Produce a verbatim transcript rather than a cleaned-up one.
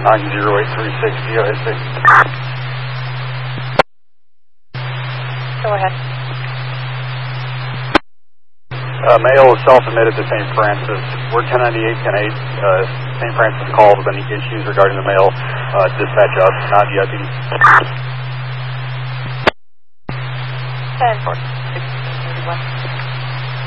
nine zero eight three six G I C. Go ahead. Uh, mail is self-admitted to Saint Francis. We're ten ninety-eight ten eight. Uh, Saint Francis called with any issues regarding the mail. Uh, dispatch us, not G I P. ten four six thirty-one.